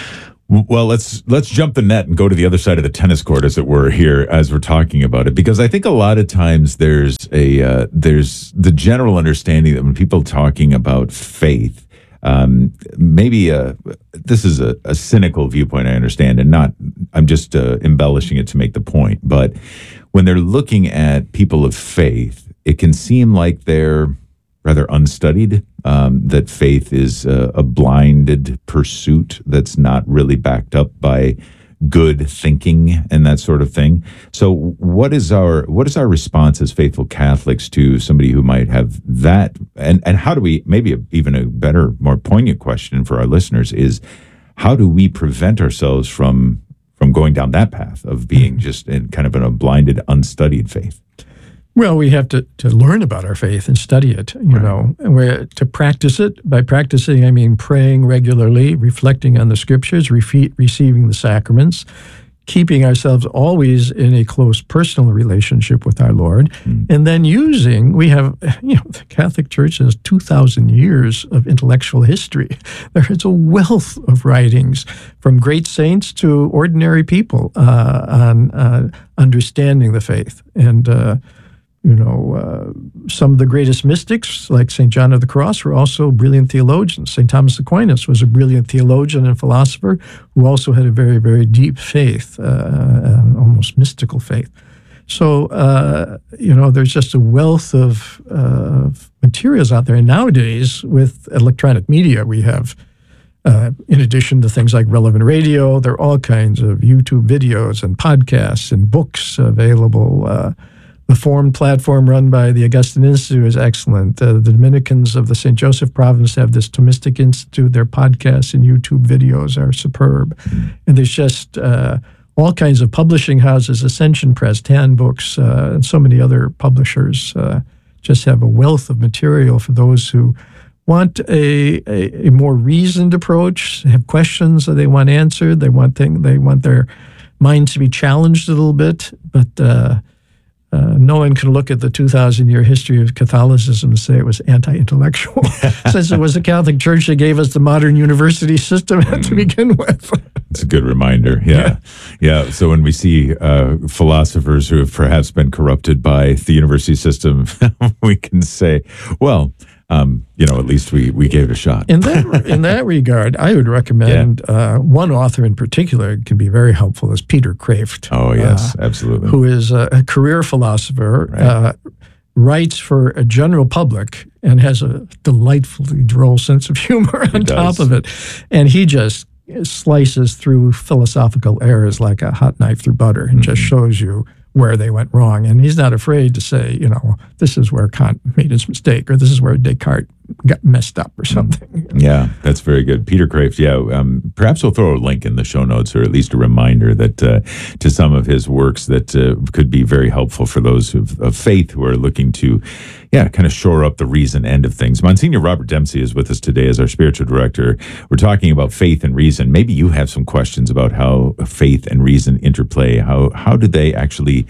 Well, let's let's jump the net and go to the other side of the tennis court, as it were, here as we're talking about it, because I think a lot of times there's a uh, there's the general understanding that when people talking about faith, um, maybe a, this is a, a cynical viewpoint, I understand, and not I'm just uh, embellishing it to make the point, but when they're looking at people of faith, it can seem like they're rather unstudied, um, that faith is a, a blinded pursuit that's not really backed up by good thinking and that sort of thing. So what is our what is our response as faithful Catholics to somebody who might have that? And, and how do we, maybe a, even a better, more poignant question for our listeners is, how do we prevent ourselves from from going down that path of being just in kind of in a blinded, unstudied faith? Well, we have to, to learn about our faith and study it, you right. know, and we're to practice it. By practicing, I mean praying regularly, reflecting on the scriptures, refe- receiving the sacraments, keeping ourselves always in a close personal relationship with our Lord, mm. and then using, we have, you know, the Catholic Church has two thousand years of intellectual history. There is a wealth of writings from great saints to ordinary people uh, on uh, understanding the faith. And, uh, You know, uh, some of the greatest mystics, like Saint John of the Cross, were also brilliant theologians. Saint Thomas Aquinas was a brilliant theologian and philosopher who also had a very, very deep faith, uh, almost mystical faith. So, uh, you know, there's just a wealth of, uh, of materials out there. And nowadays, with electronic media, we have, uh, in addition to things like Relevant Radio, there are all kinds of YouTube videos and podcasts and books available. Uh, The Formed platform run by the Augustine Institute is excellent. Uh, the Dominicans of the Saint Joseph province have this Thomistic Institute. Their podcasts and YouTube videos are superb. And there's just uh, all kinds of publishing houses, Ascension Press, Tan Books, uh, and so many other publishers uh, just have a wealth of material for those who want a, a, a more reasoned approach, have questions that they want answered. They want thing, they want their minds to be challenged a little bit, but uh, Uh, no one can look at the two thousand year history of Catholicism and say it was anti-intellectual, since it was the Catholic Church that gave us the modern university system to begin with. It's a good reminder. Yeah. Yeah. yeah. So when we see uh, philosophers who have perhaps been corrupted by the university system, we can say, well, um, you know, at least we, we gave it a shot. In that in that regard, I would recommend yeah. uh, one author in particular can be very helpful is Peter Kreeft. Oh, yes, uh, absolutely. Who is a, a career philosopher, right. uh, writes for a general public, and has a delightfully droll sense of humor on he top does. of it. And he just slices through philosophical errors like a hot knife through butter and mm-hmm. just shows you where they went wrong. And he's not afraid to say, you know, this is where Kant made his mistake, or this is where Descartes got messed up or something. Yeah, that's very good. Peter Kreeft, yeah. Um, perhaps we'll throw a link in the show notes, or at least a reminder that uh, to some of his works that uh, could be very helpful for those of, of faith who are looking to, yeah, kind of shore up the reason end of things. Monsignor Robert Dempsey is with us today as our spiritual director. We're talking about faith and reason. Maybe you have some questions about how faith and reason interplay. How how do they actually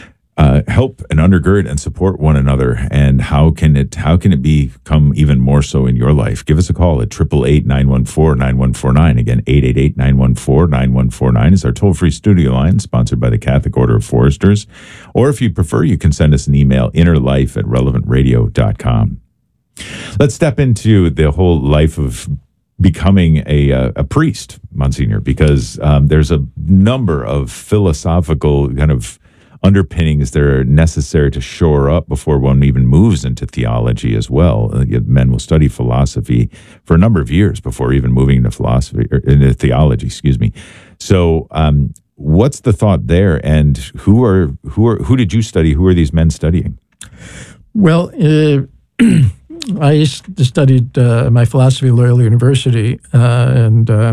Uh, help and undergird and support one another, and how can it how can it become even more so in your life? Give us a call at eight eight eight, nine one four, nine one four nine. Again, eight eight eight, nine one four, nine one four nine is our toll-free studio line, sponsored by the Catholic Order of Foresters. Or if you prefer, you can send us an email, innerlife at relevant radio dot com. Let's step into the whole life of becoming a uh, a priest, Monsignor, because um, there's a number of philosophical kind of underpinnings that are necessary to shore up before one even moves into theology as well. Uh, men will study philosophy for a number of years before even moving into philosophy or into theology. Excuse me. So, um, what's the thought there? And who are who are who did you study? Who are these men studying? Well, uh, I studied uh, my philosophy at Loyola University, uh, and uh,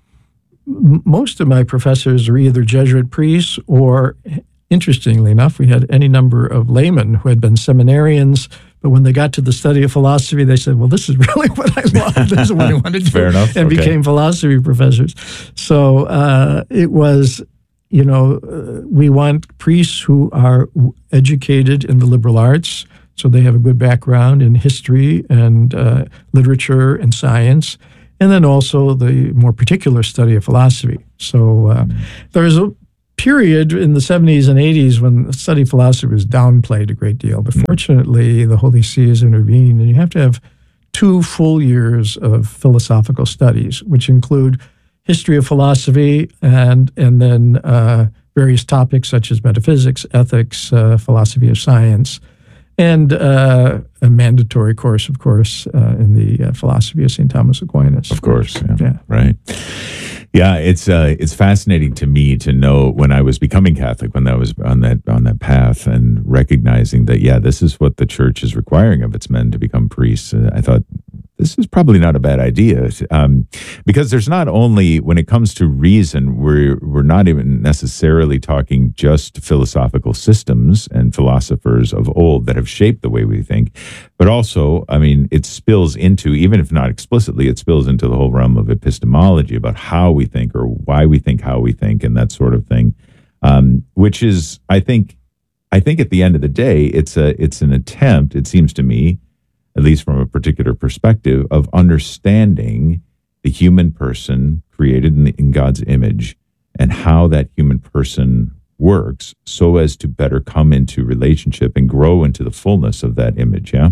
m- most of my professors are either Jesuit priests or, interestingly enough, we had any number of laymen who had been seminarians. But when they got to the study of philosophy, they said, well, this is really what I love. This is what I want to do. Fair enough. And Okay. became philosophy professors. So uh, it was, you know, uh, we want priests who are educated in the liberal arts, so they have a good background in history and uh, literature and science, and then also the more particular study of philosophy. So uh, mm. there's a period in the seventies and eighties when the study of philosophy was downplayed a great deal. But fortunately, the Holy See has intervened, and you have to have two full years of philosophical studies, which include history of philosophy and and then uh, various topics such as metaphysics, ethics, uh, philosophy of science, and uh, a mandatory course, of course, uh, in the uh, philosophy of Saint Thomas Aquinas. Of course, yeah, yeah. right. Yeah, it's uh, it's fascinating to me to know when I was becoming Catholic, when I was on that on that path, and recognizing that, yeah, this is what the Church is requiring of its men to become priests. Uh, I thought, this is probably not a bad idea, um, because there's not only, when it comes to reason, we're we're not even necessarily talking just philosophical systems and philosophers of old that have shaped the way we think, but also, I mean, it spills into, even if not explicitly, it spills into the whole realm of epistemology about how we think or why we think how we think and that sort of thing, um, which is, I think, I think at the end of the day, it's a it's an attempt, it seems to me, at least from a particular perspective, of understanding the human person created in, the, in God's image and how that human person works so as to better come into relationship and grow into the fullness of that image, yeah?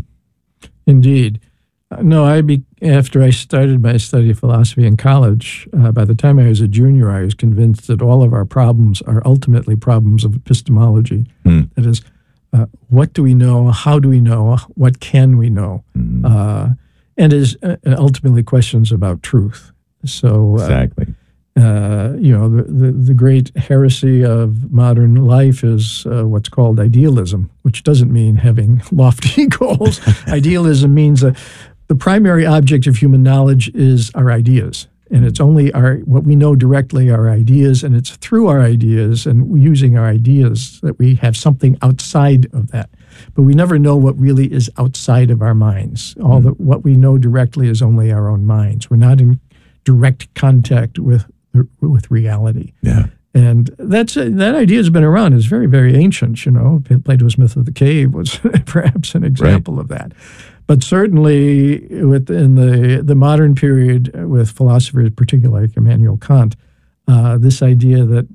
Indeed. Uh, no, I be, after I started my study of philosophy in college, uh, by the time I was a junior, I was convinced that all of our problems are ultimately problems of epistemology. Hmm. That is, Uh, what do we know? How do we know? What can we know? Mm-hmm. Uh, and is uh, ultimately questions about truth. So, uh, exactly. Uh, you know, the, the, the great heresy of modern life is uh, what's called idealism, which doesn't mean having lofty goals. Idealism means that the primary object of human knowledge is our ideas. And it's only our what we know directly, our ideas, and it's through our ideas and using our ideas that we have something outside of that. But we never know what really is outside of our minds. All Mm-hmm. that what we know directly is only our own minds. We're not in direct contact with with reality. Yeah. And that's that idea has been around. It's very, very ancient. You know, Plato's myth of the cave was perhaps an example right. of that. But certainly within the, the modern period with philosophers, particularly like Immanuel Kant, uh, this idea that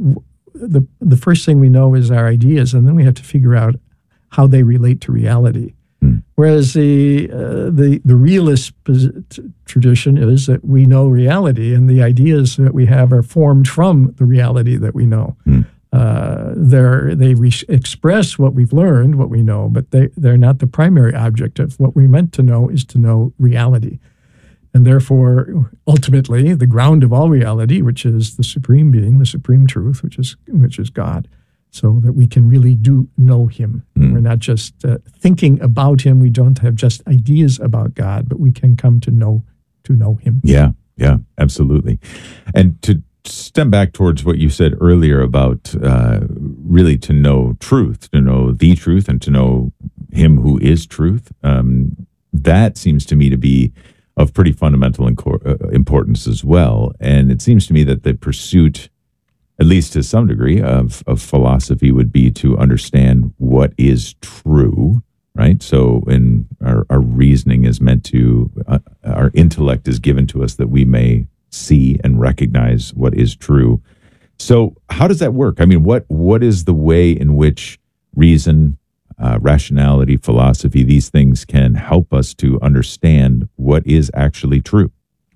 the the first thing we know is our ideas, and then we have to figure out how they relate to reality. Mm. Whereas the, uh, the the realist tradition is that we know reality, and the ideas that we have are formed from the reality that we know. Mm. Uh, they're, they re- express what we've learned, what we know, but they, they're not the primary object of what we're meant to know is to know reality. And therefore, ultimately, the ground of all reality, which is the supreme being, the supreme truth, which is which is God, so that we can really do know him. Mm. We're not just uh, thinking about him. We don't have just ideas about God, but we can come to know to know him. Yeah, yeah, absolutely. And to stem back towards what you said earlier about uh, really to know truth, to know the truth, and to know him who is truth, um, that seems to me to be of pretty fundamental inco- uh, importance as well. And it seems to me that the pursuit, at least to some degree, of, of philosophy would be to understand what is true, right? So in our, our reasoning is meant to, uh, our intellect is given to us that we may see and recognize what is true. So how does that work? I mean, what what is the way in which reason, uh, rationality, philosophy, these things can help us to understand what is actually true?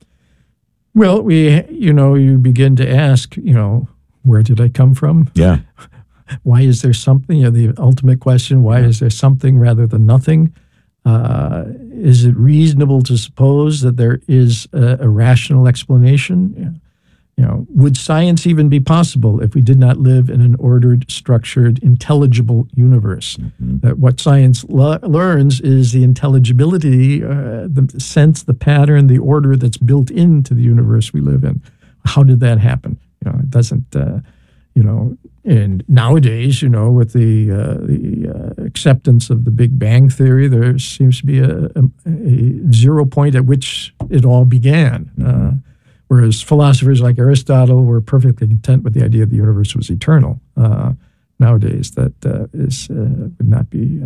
Well, we, you know, you begin to ask, you know, where did I come from? Yeah. Why is there something? You know, the ultimate question, why is there something rather than nothing? Uh, is it reasonable to suppose that there is a, a rational explanation? You know, would science even be possible if we did not live in an ordered, structured, intelligible universe? Mm-hmm. That what science le- learns is the intelligibility, uh, the sense, the pattern, the order that's built into the universe we live in. How did that happen? You know, it doesn't. Uh, you know, and nowadays, you know, with the uh, the uh, acceptance of the Big Bang theory, there seems to be a, a, a zero point at which it all began. Uh, Whereas philosophers like Aristotle were perfectly content with the idea that the universe was eternal. Uh, nowadays, that uh, is uh, would not be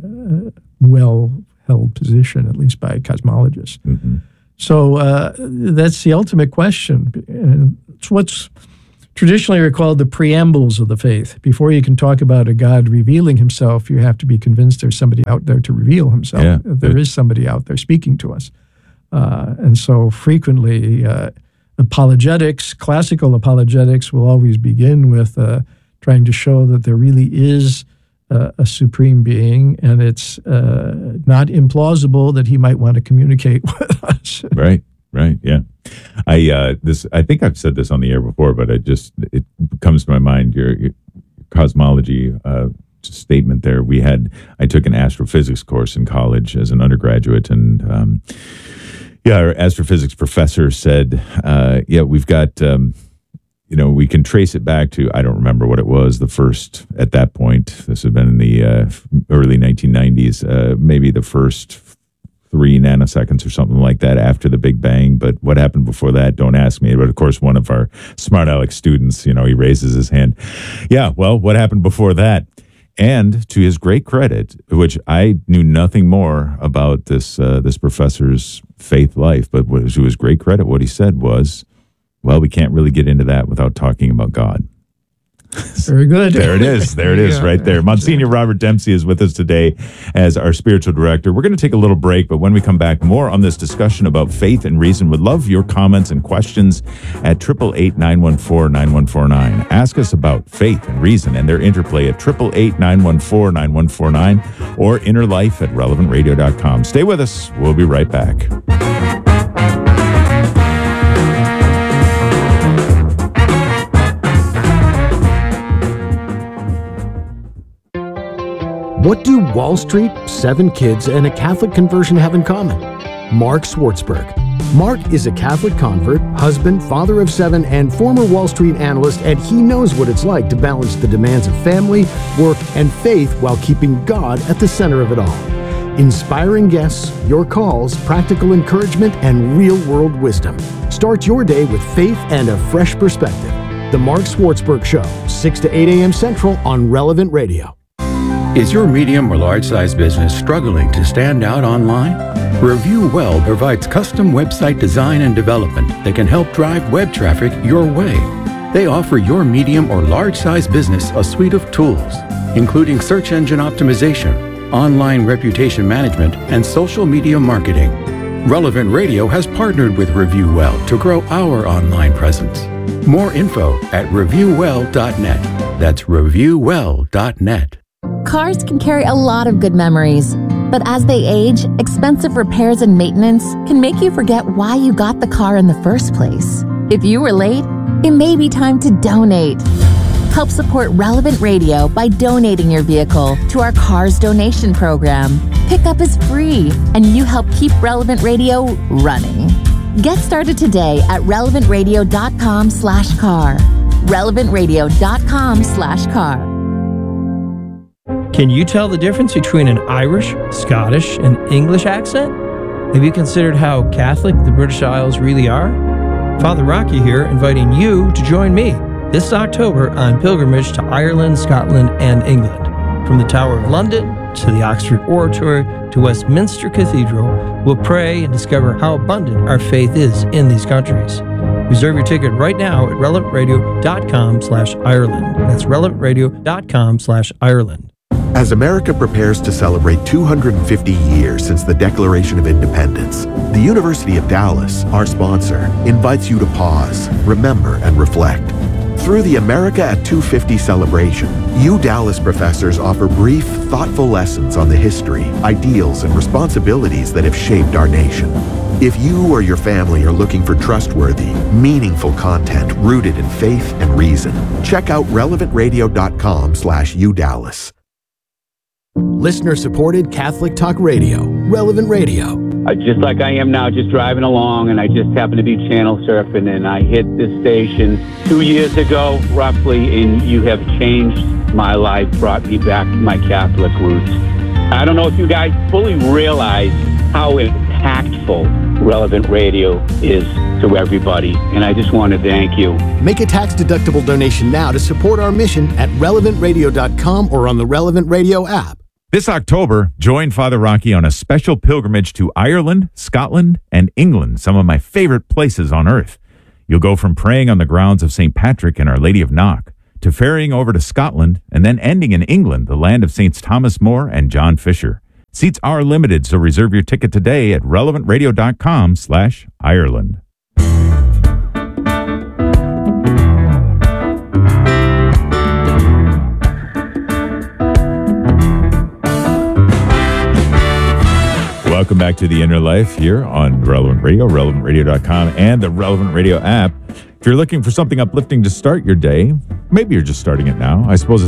a well-held position, at least by cosmologists. Mm-hmm. So uh, that's the ultimate question. And it's what's traditionally called the preambles of the faith. Before you can talk about a God revealing himself, you have to be convinced there's somebody out there to reveal himself. Yeah, there is somebody out there speaking to us. Uh, and so frequently... Uh, Apologetics, classical apologetics, will always begin with uh, trying to show that there really is uh, a supreme being, and it's uh, not implausible that he might want to communicate with us. Right, right, yeah. I uh, this I think I've said this on the air before, but it just it comes to my mind. Your, your cosmology uh, statement there. We had I took an astrophysics course in college as an undergraduate, and. Um, Yeah, our astrophysics professor said, uh, yeah, we've got, um, you know, we can trace it back to, I don't remember what it was, the first, at that point, this had been in the uh, early nineteen nineties, uh, maybe the first three nanoseconds or something like that after the Big Bang. But what happened before that, don't ask me. But of course, one of our smart aleck students, you know, he raises his hand. Yeah, well, what happened before that? And to his great credit, which I knew nothing more about this uh, this professor's faith life, but to his great credit, what he said was, well, we can't really get into that without talking about God. Very good. There it is. There it is yeah, right there. Monsignor Robert Dempsey is with us today as our spiritual director. We're going to take a little break, but when we come back, more on this discussion about faith and reason. Would love your comments and questions at eight eight eight, nine one four, nine one four nine. Ask us about faith and reason and their interplay at eight eight eight, nine one four, nine one four nine or inner life at relevant radio dot com. Stay with us. We'll be right back. What do Wall Street, seven kids, and a Catholic conversion have in common? Mark Swartzberg. Mark is a Catholic convert, husband, father of seven, and former Wall Street analyst, and he knows what it's like to balance the demands of family, work, and faith while keeping God at the center of it all. Inspiring guests, your calls, practical encouragement, and real-world wisdom. Start your day with faith and a fresh perspective. The Mark Swartzberg Show, six to eight a.m. Central on Relevant Radio. Is your medium or large-size business struggling to stand out online? Review Well provides custom website design and development that can help drive web traffic your way. They offer your medium or large-size business a suite of tools, including search engine optimization, online reputation management, and social media marketing. Relevant Radio has partnered with Review Well to grow our online presence. More info at review well dot net. That's review well dot net. Cars can carry a lot of good memories, but as they age, expensive repairs and maintenance can make you forget why you got the car in the first place. If you were late, it may be time to donate. Help support Relevant Radio by donating your vehicle to our Cars Donation Program. Pickup is free, and you help keep Relevant Radio running. Get started today at relevant radio dot com slash car. relevant radio dot com slash car. Can you tell the difference between an Irish, Scottish, and English accent? Have you considered how Catholic the British Isles really are? Father Rocky here, inviting you to join me this October on pilgrimage to Ireland, Scotland, and England. From the Tower of London to the Oxford Oratory to Westminster Cathedral, we'll pray and discover how abundant our faith is in these countries. Reserve your ticket right now at relevant radio dot com slash Ireland. That's relevant radio dot com slash Ireland. As America prepares to celebrate two hundred fifty years since the Declaration of Independence, the University of Dallas, our sponsor, invites you to pause, remember, and reflect. Through the America at two fifty celebration, U Dallas professors offer brief, thoughtful lessons on the history, ideals, and responsibilities that have shaped our nation. If you or your family are looking for trustworthy, meaningful content rooted in faith and reason, check out relevant radio dot com slash U Dallas. Listener-supported Catholic Talk Radio, Relevant Radio. Uh, just like I am now, just driving along, and I just happened to be channel surfing, and I hit this station two years ago, roughly, and you have changed my life, brought me back to my Catholic roots. I don't know if you guys fully realize how impactful Relevant Radio is to everybody, and I just want to thank you. Make a tax-deductible donation now to support our mission at relevant radio dot com or on the Relevant Radio app. This October, join Father Rocky on a special pilgrimage to Ireland, Scotland, and England, some of my favorite places on earth. You'll go from praying on the grounds of Saint Patrick and Our Lady of Knock to ferrying over to Scotland and then ending in England, the land of Saints Thomas More and John Fisher. Seats are limited, so reserve your ticket today at relevant radio dot com slash Ireland. Welcome back to The Inner Life here on Relevant Radio, relevant radio dot com, and the Relevant Radio app. If you're looking for something uplifting to start your day, maybe you're just starting it now. I suppose